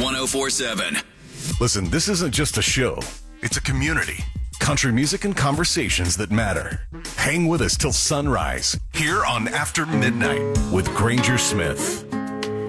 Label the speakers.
Speaker 1: 1047.
Speaker 2: Listen, this isn't just a show. It's a community. Country music and conversations that matter. Hang with us till sunrise here on After Midnight with Granger Smith.